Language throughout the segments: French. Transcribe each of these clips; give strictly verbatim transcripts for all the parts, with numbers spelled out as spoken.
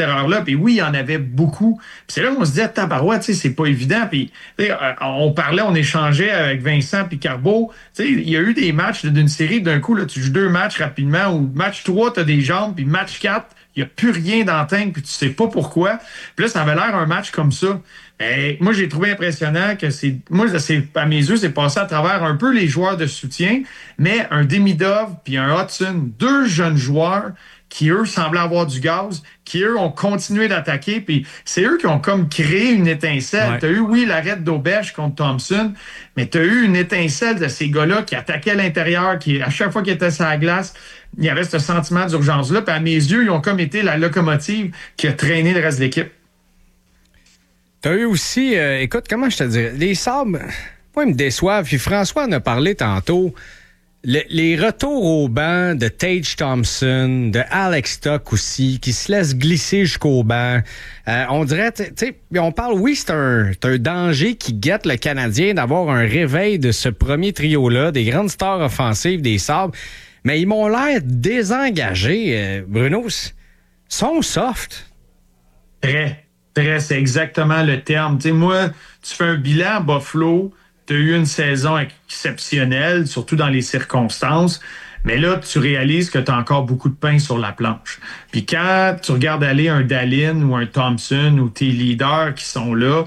d'erreurs-là. Puis oui, il y en avait beaucoup. Puis c'est là qu'on se dit, tabarouette, tu sais, c'est pas évident. Puis on parlait, on échangeait avec Vincent puis Carbeau. Tu sais, il y a eu des matchs d'une série, d'un coup, là, tu joues deux matchs rapidement, ou match trois, tu as des jambes, puis match quatre, il n'y a plus rien d'antenne, puis tu sais pas pourquoi. Puis là, ça avait l'air un match comme ça. Et moi, j'ai trouvé impressionnant que c'est... Moi, c'est, à mes yeux, c'est passé à travers un peu les joueurs de soutien, mais un Demidov puis un Hudson, deux jeunes joueurs qui, eux, semblaient avoir du gaz, qui, eux, ont continué d'attaquer, puis c'est eux qui ont comme créé une étincelle. Ouais. Tu as eu, oui, l'arrêt d'Auberge contre Thompson, mais tu as eu une étincelle de ces gars-là qui attaquaient à l'intérieur, qui, à chaque fois qu'ils étaient sur la glace, il y avait ce sentiment d'urgence-là, puis à mes yeux, ils ont comme été la locomotive qui a traîné le reste de l'équipe. T'as eu aussi, euh, écoute, comment je te dirais, les Sabres, moi, ils me déçoivent. Puis François en a parlé tantôt. Le, les retours au banc de Tage Thompson, de Alex Tuch aussi, qui se laissent glisser jusqu'au banc. Euh, on dirait, tu sais, on parle, oui, c'est un, c'est un danger qui guette le Canadien d'avoir un réveil de ce premier trio-là, des grandes stars offensives des Sabres. Mais ils m'ont l'air désengagés, euh, Bruno. Ils sont soft. Très. Très, c'est exactement le terme. Tu sais, moi, tu fais un bilan à Buffalo, tu as eu une saison exceptionnelle, surtout dans les circonstances, mais là, tu réalises que tu as encore beaucoup de pain sur la planche. Puis quand tu regardes aller un Dallin ou un Thompson ou tes leaders qui sont là,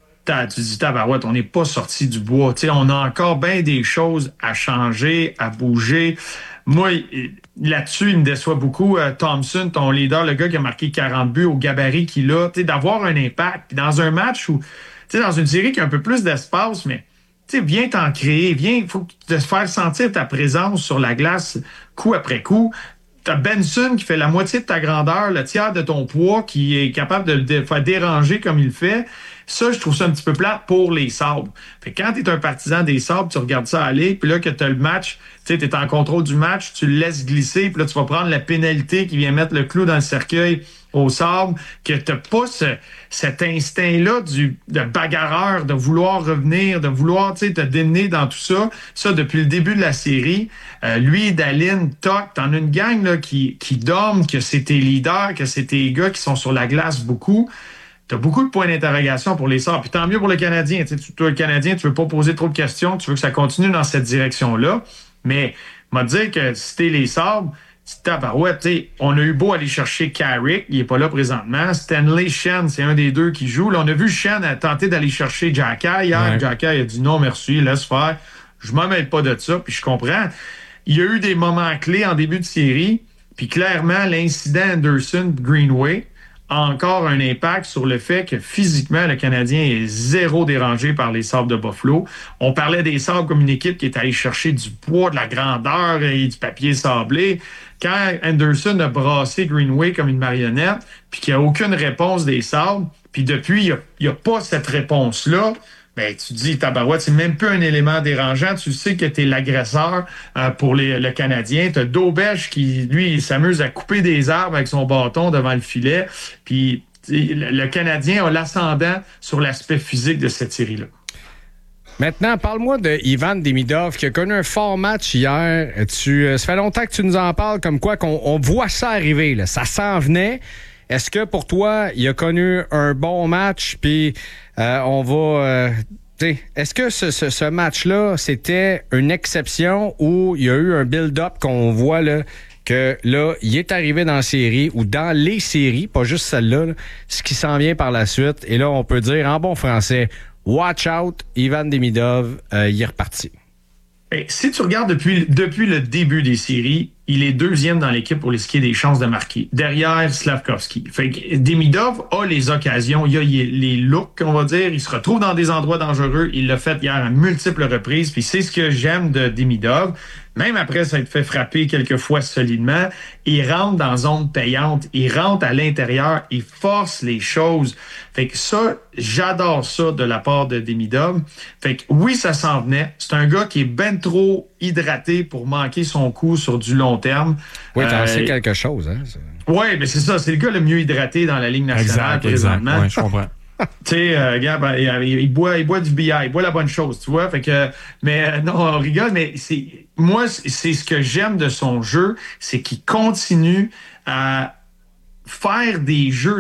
tu dis, tabarouette, on n'est pas sorti du bois. Tu sais, on a encore bien des choses à changer, à bouger. Moi, là-dessus, il me déçoit beaucoup. Euh, Thompson, ton leader, le gars qui a marqué quarante buts au gabarit qu'il a, tu sais, d'avoir un impact. Puis dans un match où, tu sais, dans une série qui a un peu plus d'espace, mais tu sais, viens t'en créer, viens, il faut te faire sentir ta présence sur la glace coup après coup. T'as Benson qui fait la moitié de ta grandeur, le tiers de ton poids, qui est capable de le faire déranger comme il le fait. Ça, je trouve ça un petit peu plate pour les Sabres. Fait que quand t'es un partisan des Sabres, tu regardes ça aller, puis là, que t'as le match, tu sais, t'es en contrôle du match, tu le laisses glisser, puis là, tu vas prendre la pénalité qui vient mettre le clou dans le cercueil au Sabres, que t'as pas ce, cet instinct-là du, de bagarreur, de vouloir revenir, de vouloir, tu sais, te démener dans tout ça. Ça, depuis le début de la série. Euh, lui, Dallin, Tuch, t'en as une gang, là, qui, qui dorment, que c'est tes leaders, que c'est tes gars qui sont sur la glace beaucoup. T'as beaucoup de points d'interrogation pour les Sabres. Puis tant mieux pour le Canadien. Tu sais, toi, le Canadien, tu veux pas poser trop de questions, tu veux que ça continue dans cette direction-là. Mais, m'a dire que si t'es les Sabres, tabarouette, tu sais, on a eu beau aller chercher Carrick, il est pas là présentement. Stanley Shen, c'est un des deux qui joue. Là, on a vu Shen a tenté d'aller chercher Xhekaj hier. Ouais. Xhekaj a dit non, merci, laisse faire. Je m'en mêle pas de ça, puis je comprends. Il y a eu des moments clés en début de série, puis clairement, l'incident Anderson-Greenway a encore un impact sur le fait que physiquement, le Canadien est zéro dérangé par les Sabres de Buffalo. On parlait des Sabres comme une équipe qui est allée chercher du poids, de la grandeur et du papier sablé. Quand Anderson a brassé Greenway comme une marionnette, puis qu'il n'y a aucune réponse des Sabres, puis depuis, il n'y a, a pas cette réponse-là, ben, tu te dis, tabarouette, c'est même plus un élément dérangeant. Tu sais que tu es l'agresseur euh, pour les, le Canadien. Tu as Dauberge qui, lui, il s'amuse à couper des arbres avec son bâton devant le filet. Puis le, le Canadien a l'ascendant sur l'aspect physique de cette série-là. Maintenant, parle-moi de Ivan Demidov qui a connu un fort match hier. Tu, ça fait longtemps que tu nous en parles, comme quoi qu'on on voit ça arriver. Là. Ça s'en venait. Est-ce que pour toi, il a connu un bon match, puis euh, on va... Euh, t'sais, est-ce que ce, ce, ce match-là, c'était une exception ou il y a eu un build-up qu'on voit là, que là, il est arrivé dans la série ou dans les séries, pas juste celle-là, là, ce qui s'en vient par la suite. Et là, on peut dire en bon français, watch out, Ivan Demidov, euh, il est reparti. Hey, si tu regardes depuis, depuis le début des séries, il est deuxième dans l'équipe pour les skier des chances de marquer, derrière Slavkovski. Fait que Demidov a les occasions, il a les looks, on va dire, il se retrouve dans des endroits dangereux, il l'a fait hier à multiples reprises, puis c'est ce que j'aime de Demidov. Même après s'être fait frapper quelques fois solidement, il rentre dans zone payante, il rentre à l'intérieur, il force les choses. Fait que ça, j'adore ça de la part de Demidov. Fait que oui, ça s'en venait. C'est un gars qui est ben trop hydraté pour manquer son coup sur du long terme. Oui, t'en euh, sais quelque chose, hein? Oui, mais c'est ça, c'est le gars le mieux hydraté dans la Ligue nationale exact, présentement. Exact, oui, je comprends. Tu sais, euh, regarde, ben, il, il, boit, il boit du billard, il boit la bonne chose, tu vois. Fait que, mais euh, non, on rigole, mais c'est moi, c'est ce que j'aime de son jeu, c'est qu'il continue à faire des jeux